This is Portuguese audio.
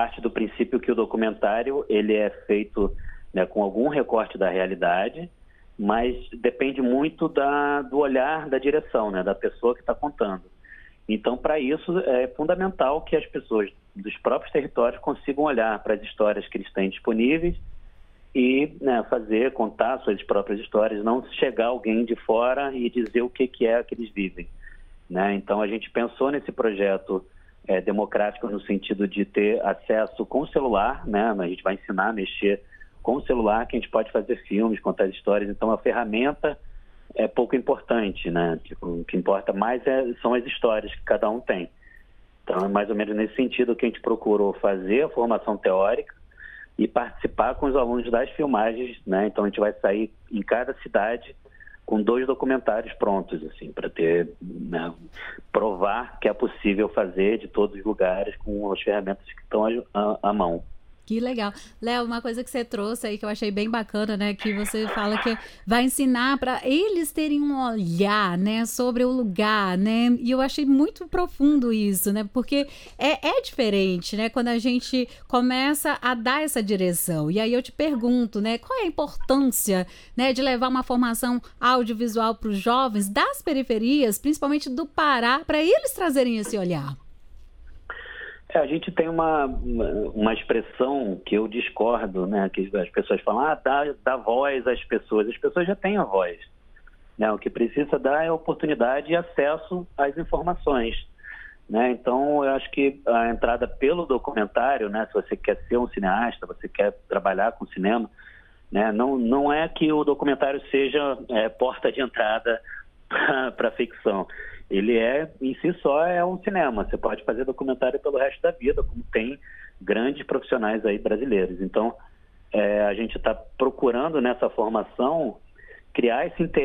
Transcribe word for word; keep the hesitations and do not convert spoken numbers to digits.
parte do princípio que o documentário ele é feito, né, com algum recorte da realidade, mas depende muito da, do olhar da direção, né, da pessoa que está contando. Então, para isso, é fundamental que as pessoas dos próprios territórios consigam olhar para as histórias que eles têm disponíveis e, né, fazer, contar suas próprias histórias, não chegar alguém de fora e dizer o que, que é que eles vivem, né? Então, a gente pensou nesse projeto é, democrático no sentido de ter acesso com o celular, né? A gente vai ensinar a mexer com o celular, que a gente pode fazer filmes, contar histórias. Então, a ferramenta é pouco importante, né? Tipo, o que importa mais é, são as histórias que cada um tem. Então, é mais ou menos nesse sentido que a gente procurou fazer a formação teórica e participar com os alunos das filmagens, né? Então, a gente vai sair em cada cidade com dois documentários prontos, assim, para ter, né, provar que é possível fazer de todos os lugares com as ferramentas que estão à, à mão. Que legal. Léo, uma coisa que você trouxe aí que eu achei bem bacana, né? Que você fala que vai ensinar para eles terem um olhar, né? Sobre o lugar, né? E eu achei muito profundo isso, né? Porque é, é diferente, né? Quando a gente começa a dar essa direção. E aí eu te pergunto, né? Qual é a importância, né? De levar uma formação audiovisual para os jovens das periferias, principalmente do Pará, para eles trazerem esse olhar? É, a gente tem uma, uma expressão que eu discordo, né? Que as pessoas falam, ah, dá, dá voz às pessoas. As pessoas já têm a voz, né? O que precisa dar é oportunidade e acesso às informações, né? Então, eu acho que a entrada pelo documentário, né? Se você quer ser um cineasta, você quer trabalhar com cinema, né? Não, não é que o documentário seja é, porta de entrada para a ficção. Ele é, em si só, é um cinema. Você pode fazer documentário pelo resto da vida, como tem grandes profissionais aí brasileiros. Então, é, a gente está procurando nessa formação criar esse interesse